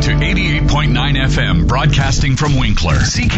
to 88.9 FM, broadcasting from Winkler.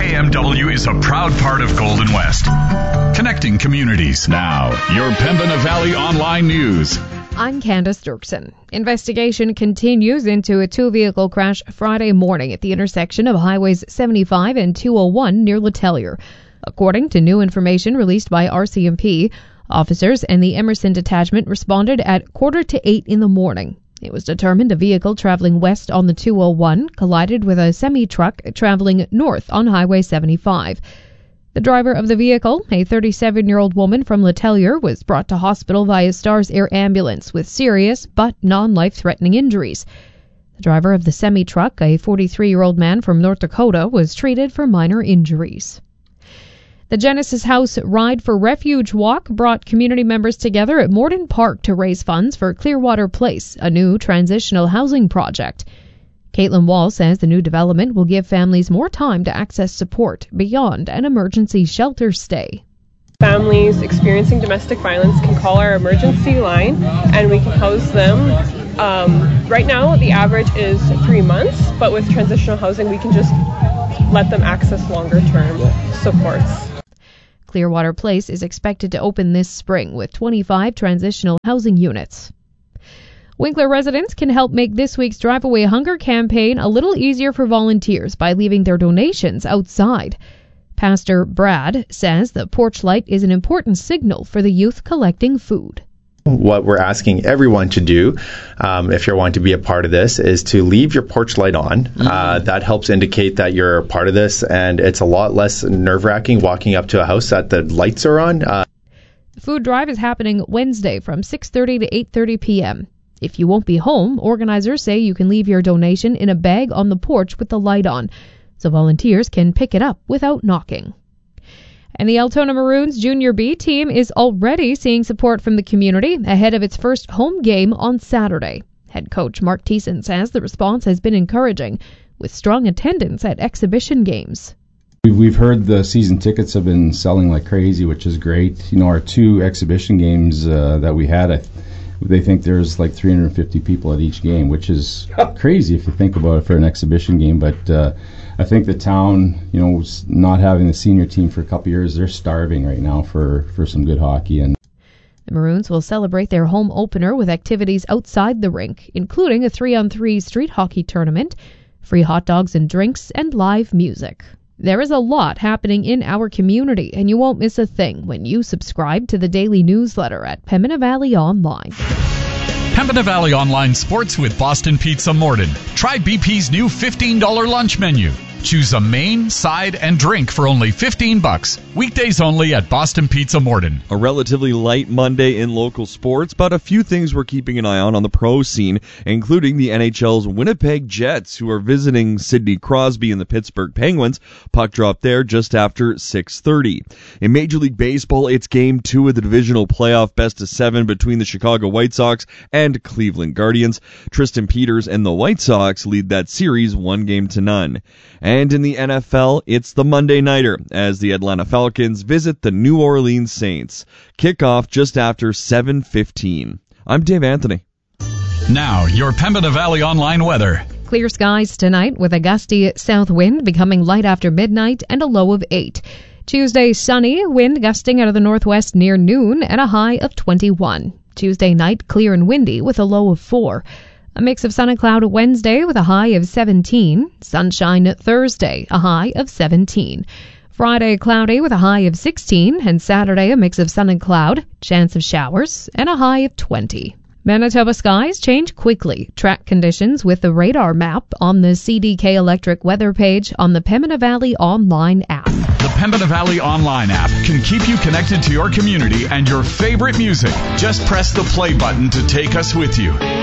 CKMW is a proud part of Golden West, connecting communities. Now, your Pembina Valley Online News. I'm Candace Dirksen. Investigation continues into a two-vehicle crash Friday morning at the intersection of Highways 75 and 201 near Letellier. According to new information released by RCMP, officers and the Emerson Detachment responded at 7:45 in the morning. It was determined a vehicle traveling west on the 201 collided with a semi-truck traveling north on Highway 75. The driver of the vehicle, a 37-year-old woman from Letellier, was brought to hospital via Stars Air ambulance with serious but non-life-threatening injuries. The driver of the semi-truck, a 43-year-old man from North Dakota, was treated for minor injuries. The Genesis House Ride for Refuge walk brought community members together at Morden Park to raise funds for Clearwater Place, a new transitional housing project. Caitlin Wall says the new development will give families more time to access support beyond an emergency shelter stay. Families experiencing domestic violence can call our emergency line and we can house them. Right now, the average is 3 months, but with transitional housing, we can just let them access longer-term supports. Clearwater Place is expected to open this spring with 25 transitional housing units. Winkler residents can help make this week's Drive Away Hunger campaign a little easier for volunteers by leaving their donations outside. Pastor Brad says the porch light is an important signal for the youth collecting food. What we're asking everyone to do, if you want to be a part of this, is to leave your porch light on. That helps indicate that you're a part of this, and it's a lot less nerve-wracking walking up to a house that the lights are on. The food drive is happening Wednesday from 6:30 to 8:30 p.m. If you won't be home, organizers say you can leave your donation in a bag on the porch with the light on, so volunteers can pick it up without knocking. And the Altona Maroons Junior B team is already seeing support from the community ahead of its first home game on Saturday. Head coach Mark Thiessen says the response has been encouraging, with strong attendance at exhibition games. We've heard the season tickets have been selling like crazy, which is great. You know, our two exhibition games that we had, they think there's like 350 people at each game, which is crazy if you think about it for an exhibition game. But I think the town, you know, not having the senior team for a couple years, they're starving right now for some good hockey. And the Maroons will celebrate their home opener with activities outside the rink, including a 3-on-3 street hockey tournament, free hot dogs and drinks, and live music. There is a lot happening in our community, and you won't miss a thing when you subscribe to the daily newsletter at Pembina Valley Online. Pembina Valley Online Sports with Boston Pizza Morden. Try BP's new $15 lunch menu. Choose a main, side, and drink for only $15. Weekdays only at Boston Pizza Morden. A relatively light Monday in local sports, but a few things we're keeping an eye on the pro scene, including the NHL's Winnipeg Jets, who are visiting Sidney Crosby and the Pittsburgh Penguins. Puck drop there just after 6:30. In Major League Baseball, it's Game 2 of the divisional playoff best-of-7 between the Chicago White Sox and Cleveland Guardians. Tristan Peters and the White Sox lead that series 1-0. And in the NFL, it's the Monday Nighter as the Atlanta Falcons visit the New Orleans Saints. Kickoff just after 7:15. I'm Dave Anthony. Now, your Pembina Valley Online weather. Clear skies tonight with a gusty south wind becoming light after midnight and a low of 8. Tuesday, sunny, wind gusting out of the northwest near noon and a high of 21. Tuesday night, clear and windy with a low of 4. A mix of sun and cloud Wednesday with a high of 17. Sunshine Thursday, a high of 17. Friday, cloudy with a high of 16. And Saturday, a mix of sun and cloud, chance of showers, and a high of 20. Manitoba skies change quickly. Track conditions with the radar map on the CDK Electric weather page on the Pembina Valley Online app. The Pembina Valley Online app can keep you connected to your community and your favorite music. Just press the play button to take us with you.